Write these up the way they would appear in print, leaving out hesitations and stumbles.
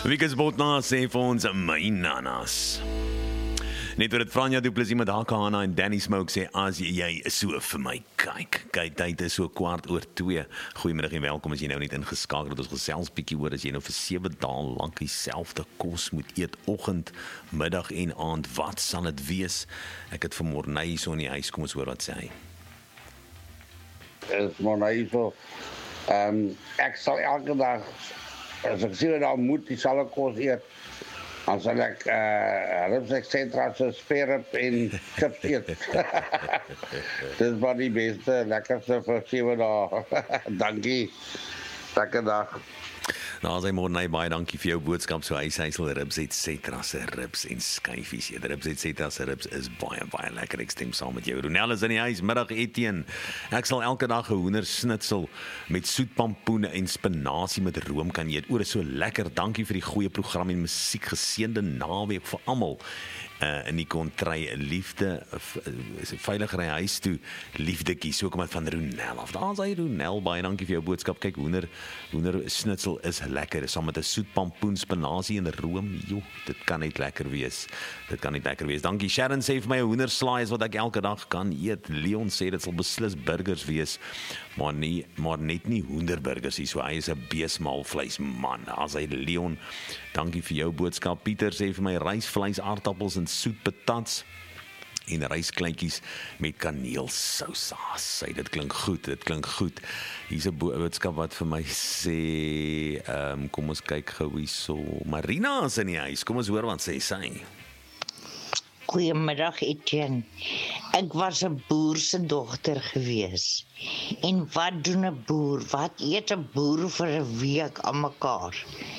Wieke Botna sê vir ons, my nanas. Net oor het Franja Du Plessis met Hakana en Danny Smoke sê, as jy so vir my kyk, tyd is so 1:15. Goeiemiddag en welkom as jy nou net ingeskakel het. Ons gesels bietjie oor as jy nou vir 7 dae lank dieselfde kos moet eet, oggend, middag en aand, wat sal dit wees? Ek het vir Morney hier so in die huis, kom ons hoor wat sê hy. Is Morney so, ek sal elke dag, as ek sien dat moet dieselfde kos eet, dan sal ek ribs etc. so sperp en chips eet. Dis maar die beste, lekkerste vir 7 dae. Dankie. Lekker dag. Nou, as hy Morney, baie dankie vir jou boodskap. So hy sal ribs etc. se ribs en skyfies eet. Ribs etc. se ribs is baie lekker. Ek stem saam met jou. Ronel is in die huis, middag Etienne. Ek sal elke dag 'n hoendersnitsel met soet pampoene en spinasie met room kan eet. Oor is so lekker. Dankie vir die goeie program en musiek. Geseënde naweek vir almal. In die kontry, liefde, veilig ry huis toe, liefdetjie, so kom dit van Ronel af. Daar is hy Ronel, baie dankie vir jou boodskap. Kyk, hoender snitsel is lekker, saam met 'n soet pampoen, spinasie en room. Jo, dit kan net lekker wees. Dankie. Sharon sê vir my 'n hoenderslaai is wat ek elke dag kan eet. Leon sê dit sal beslis burgers wees, maar net nie hoenderburgers nie. So hy is 'n beesmaalvleis man. As hy Leon, dankie vir jou boodskap. Pieter sê vir my rysvleis, aardappels en soet patats en ryskleintjies met kaneelsous. Sê dit klink goed. Hier's 'n boodskap wat vir my sê, kom ons kyk gou hierso. Marina is in die huis. Kom ons hoor wat sê sy. Goeiemiddag Etienne. Ek was 'n boer se dogter gewees. En wat doen 'n boer? Wat eet 'n boer vir 'n week aan mekaar?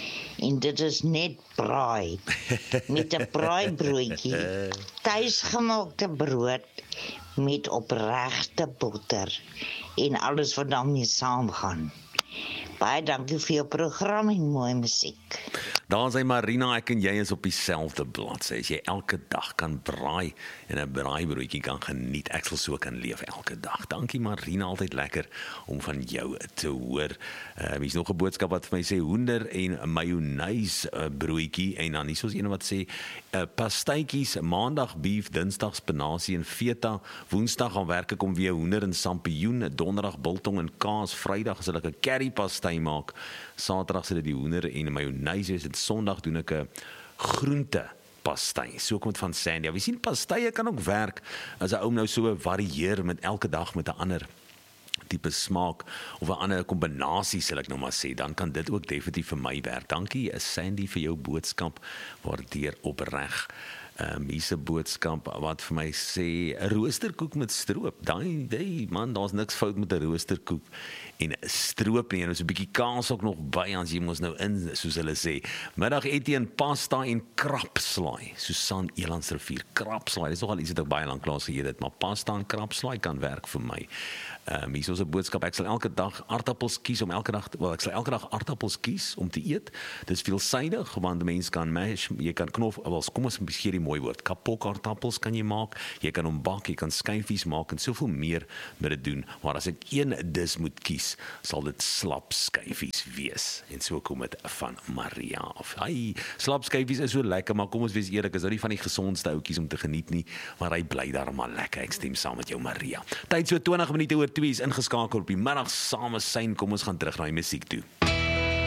En dit is net braai. Met 'n braaibroodjie. Tuisgemaakte brood met opregte botter. En alles wat daarmee saamgaan. Baie dankie vir jou program en mooi musiek. Daar sê Marina, ek en jy is op dieselfde bladsy. As jy elke dag kan braai en 'n braaibroodjie kan geniet, ek sal so kan leef elke dag. Dankie Marina, altyd lekker om van jou te hoor. Hier's nog 'n boodskap wat vir my sê hoender en mayonaise broodjie en dan hier's een wat sê pastytjies, maandag beef, dinsdag spinasie en feta, woensdag gaan werk ek om weer hoender en sampioen, donderdag biltong en kaas, vrydag sal ek 'n curry pasty maak, saterdag sal dit die hoender en mayonaise wees, en sondag doen ek 'n groente pasty. So kom dit van Sandy. Jy sien pastye kan ook werk as 'n ou nou so varieer met elke dag met 'n ander tipe smaak of 'n ander kombinasie sal ek nou maar sê, dan kan dit ook definitief vir my werk. Dankie Sandy vir jou boodskap, waardeer opreg. Hier's 'n boodskap wat vir my sê 'n roosterkoek met stroop. Daai man, daar's niks fout met 'n roosterkoek en 'n stroop nie. En ons 'n bietjie kaas ook nog by, ons jy mos nou in, soos hulle sê. Middag Etienne, pasta en krapslaai. Susan Elandsrivier, krapslaai. Dis nogal iets wat ek baie lank lank geëet het, maar pasta en krapslaai kan werk vir my. Hier's ons 'n boodskap, ek sal elke dag aardappels kies om elke dag aardappels kies om te eet. Dis veelsidig, want mense kan mash, jy kan kom ons bespreek die mooi woord, kapok aardappels kan jy maak, jy kan hom bak, jy kan skyfies maak en soveel meer met dit doen, maar as ek een dis moet kies, sal dit slap skyfies wees, en so kom dit van Maria af. Slap skyfies is so lekker, maar kom ons wees eerlik, is nou nie van die gesondste ouetjies om te geniet nie, maar hy bly daarom lekker, ek stem saam met jou Maria. Tyd so 20 minute oor 2 is ingeskakel op die middag, same syn, kom ons gaan terug na die musiek toe.